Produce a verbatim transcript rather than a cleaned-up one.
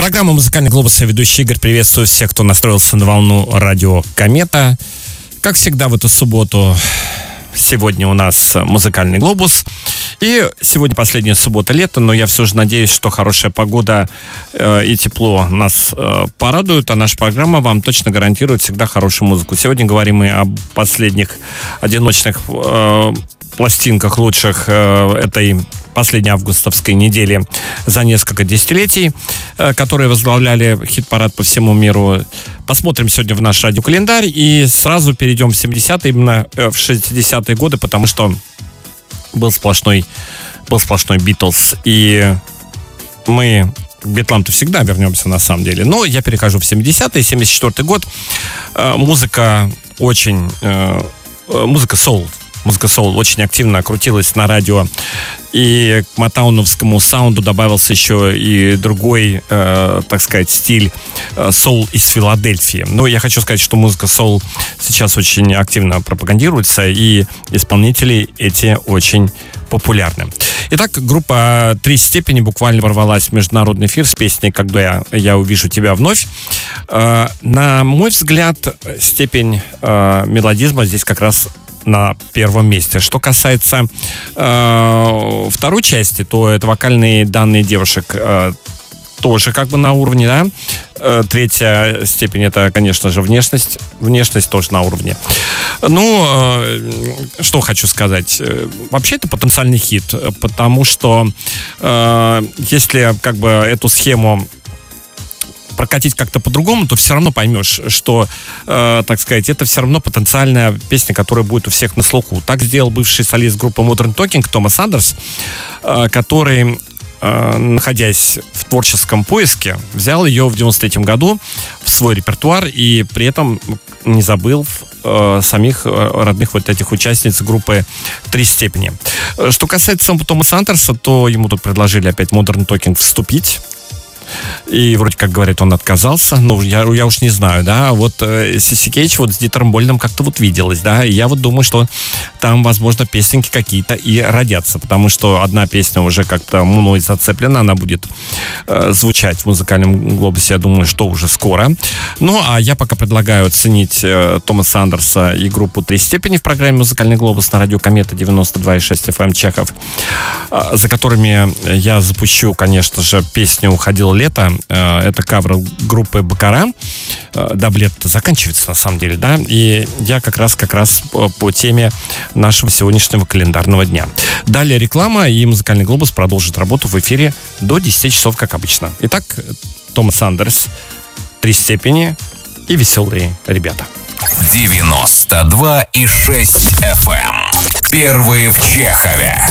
Программа «Музыкальный глобус», я ведущий Игорь. Приветствую всех, кто настроился на волну радио «Комета». Как всегда в эту субботу, сегодня у нас «Музыкальный глобус». И сегодня последняя суббота лета, но я все же надеюсь, что хорошая погода э, и тепло нас э, порадуют, а наша программа вам точно гарантирует всегда хорошую музыку. Сегодня говорим мы о последних одиночных э, пластинках лучших э, этой последней августовской недели за несколько десятилетий, э, которые возглавляли хит-парад по всему миру. Посмотрим сегодня в наш радиокалендарь и сразу перейдем в семидесятые, именно э, в шестидесятые годы, потому что был сплошной, был сплошной Битлз, и мы к Битлам-то всегда вернемся на самом деле. Но я перехожу в семидесятые, семьдесят четвёртый год. Э, музыка очень... Э, музыка соул. Музыка соул очень активно крутилась на радио. И к мотауновскому саунду добавился еще и другой, э, так сказать, стиль э, соул из Филадельфии. Но я хочу сказать, что музыка соул сейчас очень активно пропагандируется, и исполнители эти очень популярны. Итак, группа «Три степени» буквально ворвалась в международный эфир с песней «Когда я, я увижу тебя вновь». Э, на мой взгляд, степень э, мелодизма здесь как раз на первом месте. Что касается э, второй части, то это вокальные данные девушек э, тоже как бы на уровне, да. Э, третья степень — это, конечно же, внешность. Внешность тоже на уровне. Ну, э, что хочу сказать. Вообще это потенциальный хит, потому что э, если как бы эту схему прокатить как-то по-другому, то все равно поймешь, что, э, так сказать, это все равно потенциальная песня, которая будет у всех на слуху. Так сделал бывший солист группы Modern Talking Томас Андерс, э, который, э, находясь в творческом поиске, взял ее в девяносто третьем году в свой репертуар и при этом не забыл э, самих э, родных вот этих участниц группы «Три степени». Что касается самого Томаса Андерса, то ему тут предложили опять Modern Talking вступить. И вроде как говорят, он отказался. Ну, я, я уж не знаю, да. Вот э, Сиси Кейдж вот с Дитером Больным как-то вот виделась, да. И я вот думаю, что там, возможно, песенки какие-то и родятся. Потому что одна песня уже как-то мной зацеплена. Она будет э, звучать в музыкальном глобусе, я думаю, что уже скоро. Ну, а я пока предлагаю оценить э, Томаса Андерса и группу «Три степени» в программе «Музыкальный глобус» на радио «Комета» девяносто два и шесть эф эм Чехов, э, за которыми я запущу, конечно же, песню «Уходило лето». Это кавер группы Бакара. Даблет заканчивается, на самом деле, да. И я как раз, как раз по, по теме нашего сегодняшнего календарного дня. Далее реклама, и «Музыкальный глобус» продолжит работу в эфире до десяти часов, как обычно. Итак, Томас Андерс, «Три степени» и веселые ребята. девяносто два и шесть эф эм. Первые в Чехове.